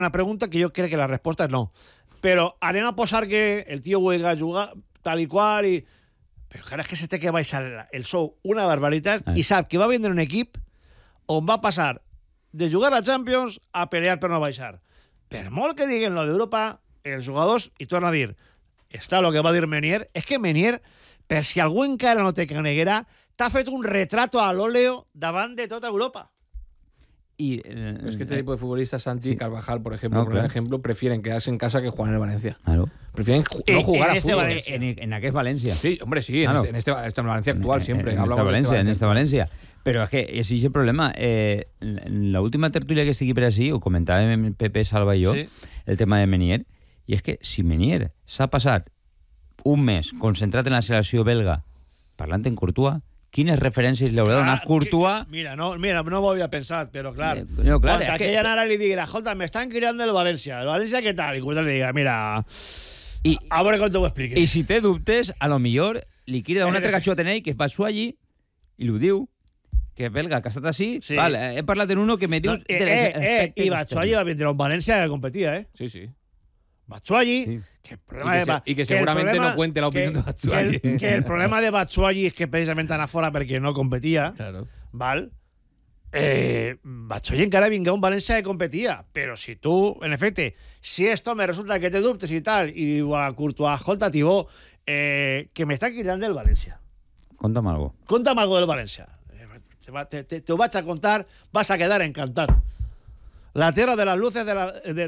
una pregunta que jo crec que la resposta és no. Però anem a posar que el tio vulgui jugar tal i qual i... Però clar, és que se té que baixar el sou una barbaritat i sap que va vindre un equip on va passar de jugar a Champions a pelear per no baixar. Per molt que diguen lo d'Europa, els jugadors, i torna a dir, està el que va dir Menier, és que Menier, per si algú encara no té caneguera, t'ha fet un retrato a l'óleo davant de tota Europa. Es que este tipo de futbolistas, Santi, Carvajal, por ejemplo, prefieren quedarse en casa que jugar en el Valencia. Claro. Prefieren no jugar a fútbol. En aquel Valencia. Sí, hombre, sí, claro. en este Valencia actual siempre. En esta Valencia. Pero es que ese es el problema. En la última tertulia que seguí por así, o comentaba Pepe Salva y yo, el tema de Menier, y es que si Menier s'ha passat un mes concentrat en la selecció belga parlant en Courtois, quines referències li haurà donat Courtois? Mira, no ho havia pensat, però clar, quan aquell anara li diguera, escolta, m'estan cridant del València, el València què tal? I Courtois li diga, mira, a veure com t'ho expliques. I si té dubtes, a lo millor li quiere dar un altre cachot en ell, que passó allí, i l'ho diu, que és belga, que ha estat així. Sí. Vale, he parlat en uno que me diu... I Batshuayi va vindre a un València que competia, Sí, sí. Batshuayi, sí. Y que seguramente no cuente la opinión de Batshuayi. Que el problema de Batshuayi es que precisamente anava fora perquè no competia. Claro. Val? Batshuayi encara vinga a un València que competia, però si tu, en efecte, si esto me resulta que te dubtes i tal, i diu a Courtois, escolta, Tibó, que m'està cridant del València. Conta'm algo. Conta'm algo del València. Te ho vaig a contar, vas a quedar encantat. La tierra de las luces de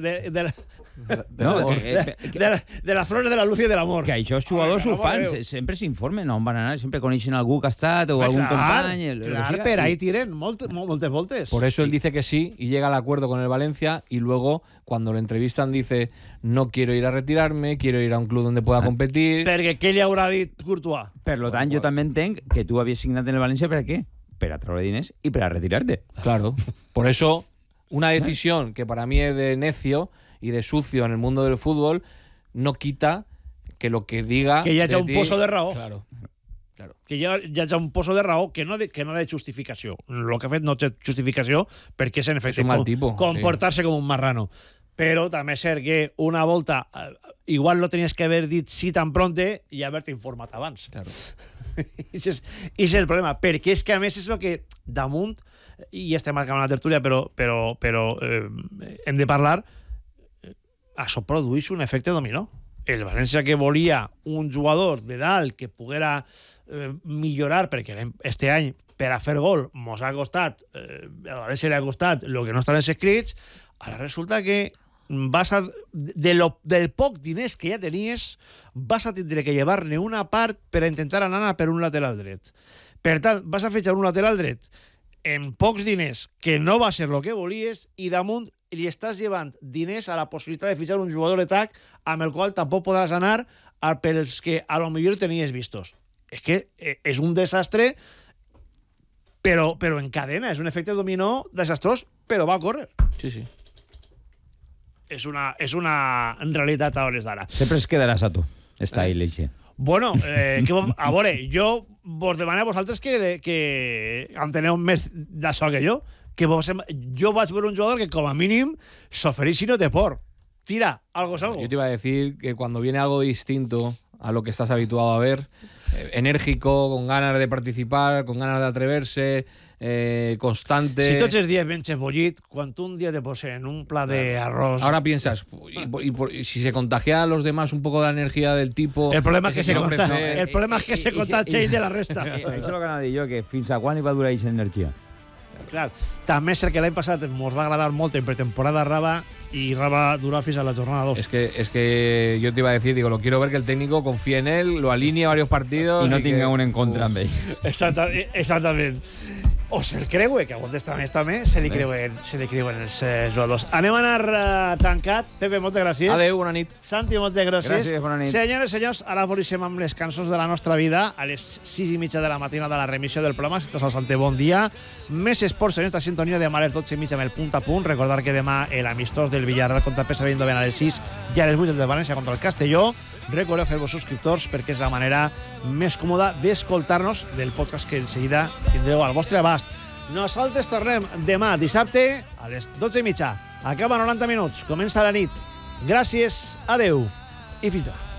las flores de la luz y del amor. Que això els jugadors ho fan, sempre s'informen on van anar, sempre coneixen algú que ha estat o algún company. Claro, pero ahí tiren moltes voltes. Por eso él dice que sí y llega al acuerdo con el Valencia y luego cuando lo entrevistan dice no quiero ir a retirarme, quiero ir a un club donde pueda competir. Perquè què li haurà dit Courtois? Per tant, jo també entenc que tu havies signat en el Valencia per a què? Per a treure diners i per a retirarte. Claro, por eso una decisión que para mí es de necio y de sucio en el mundo del fútbol no quita que lo que diga... Que hi hagi un pozo de raó. Claro. Que hi hagi un pozo de raó que no de justificació. El que ha fet no té justificació perquè és, en efecte, comportar-se com un marrano. Però també és cert que una volta igual no tenies que haver dit sí tan pronte i haver-te informat abans. Claro. I és el problema, perquè és que a més és el que damunt, i estem acabant la tertúlia, però hem de parlar, això produeix un efecte dominó. El València que volia un jugador de dalt que poguera millorar, perquè este any per a fer gol mos ha costat, el València li ha costat el que no estan escrits, ara resulta que del poc diners que ja tenies vas a tindre que llevar-ne una part per a intentar anar per un lateral dret. Per tant, vas a fitxar un lateral dret en pocs diners que no va ser el que volies i damunt li estàs llevant diners a la possibilitat de fitxar un jugador d'atac amb el qual tampoc podràs anar pels que a lo millor tenies vistos. És que és un desastre, però en cadena, és un efecte dominó desastrós, però va a córrer. Sí, sí. És una realitat a hores d'ara. Sempre es quedaràs a tu, està ahí l'eixe. Bueno, a veure, jo vos demano a vosaltres que enteneu més d'això que jo, que jo vaig veure un jugador que com a mínim s'ofereix si no té por. Tira, algo es algo. Yo te iba a decir que cuando viene algo distinto a lo que estás habituado a ver, enérgico, con ganas de participar, con ganas de atreverse, constante... Si tots els dies ben xebollit, quan tu un dia te poses en un pla de arroz... Ahora piensas, y si se contagian los demás un poco de la energía del tipo... El problema és que se contagia de la resta. Això és el que anava a dir jo, que fins a quan hi va durar aquesta energia? Clar, també és cert que l'any passat ens va agradar molt en pretemporada Raba y Raba duró fins a la jornada 2. Es que yo te iba a decir, digo, lo quiero ver que el técnico confíe en él, lo alinee varios partidos... Y no tenga un en contra amb ell. Exactament. O se'l creue, que a voltes també se li creuen els jugadors. Anem a anar tancat. Pepe, moltes gràcies. Adéu, bona nit. Santi, moltes gràcies. Gràcies, bona nit. Senyores i senyors, ara volíem amb les cançons de la nostra vida a les 6:30 de la matina de la remissió del programa. Si estàs al Santé, bon dia. Més esports en esta sintonia de les 12:30 amb el punt a punt. Recordar que demà l'amistós del Villarreal contra PSV Eindhoven a les 6 i a les 8 del València contra el Castelló. Recordeu fer-vos subscriptors perquè és la manera més còmoda d'escoltar-nos del podcast que en seguida tindreu al vostre abast. Nosaltres tornem demà dissabte a les 12:30. Acaba 90 minuts, comença la nit. Gràcies, adeu i fins demà.